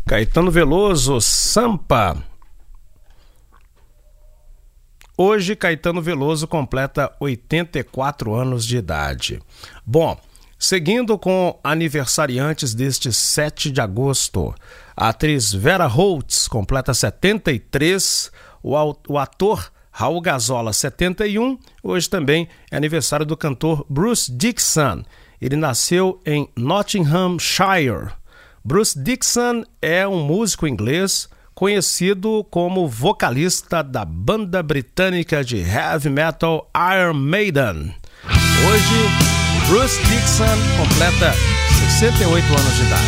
Caetano Veloso, Sampa. Hoje, Caetano Veloso completa 84 anos de idade. Bom, seguindo com aniversariantes deste 7 de agosto, a atriz Vera Holtz completa 73, o ator Raul Gazola, 71, hoje também é aniversário do cantor Bruce Dickinson. Ele nasceu em Nottinghamshire. Bruce Dickinson é um músico inglês conhecido como vocalista da banda britânica de heavy metal Iron Maiden. Hoje, Bruce Dickinson completa 68 anos de idade.